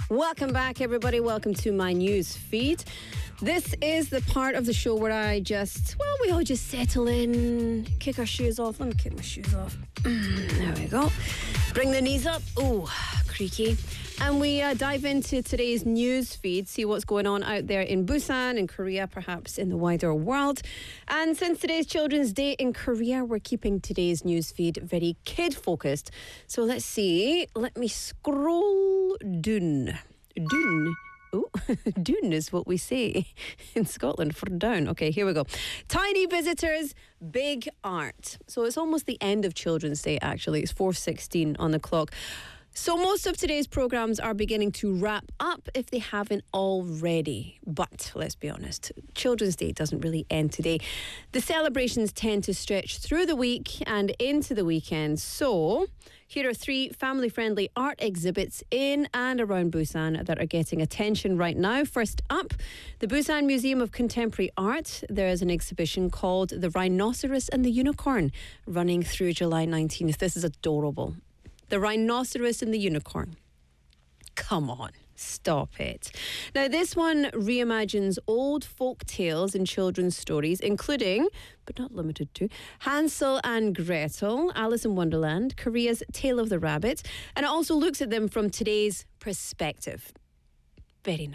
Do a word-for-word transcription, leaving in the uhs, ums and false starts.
Welcome back, everybody. Welcome to my news feed. This is the part of the show where I just, well, we all just settle in, kick our shoes off. Let me kick my shoes off. There we go. Bring the knees up. Oh, creaky. And we uh, dive into today's news feed, see what's going on out there in Busan, in Korea, perhaps in the wider world. And since today's Children's Day in Korea, we're keeping today's news feed very kid-focused. So let's see. Let me scroll down. Down. Oh, doon is what we say in Scotland for down. Okay, here we go. Tiny visitors, big art. So it's almost the end of Children's Day, actually. It's four sixteen on the clock. So most of today's programmes are beginning to wrap up if they haven't already. But let's be honest, Children's Day doesn't really end today. The celebrations tend to stretch through the week and into the weekend. So here are three family-friendly art exhibits in and around Busan that are getting attention right now. First up, the Busan Museum of Contemporary Art. There is an exhibition called The Rhinoceros and the Unicorn running through July nineteenth. This is adorable. The Rhinoceros and the Unicorn. Come on, stop it. Now, this one reimagines old folk tales and children's stories, including, but not limited to, Hansel and Gretel, Alice in Wonderland, Korea's Tale of the Rabbit, and it also looks at them from today's perspective. Very nice.